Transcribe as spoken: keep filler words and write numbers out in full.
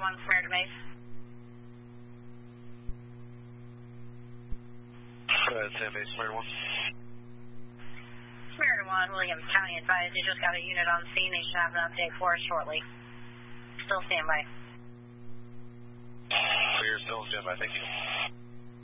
one, Samaritan Base. Go ahead, Sam Base, Samaritan one. Samaritan one, William County advised you just got a unit on scene. They should have an update for us shortly. Still stand by. Clear, still stand by. Thank you.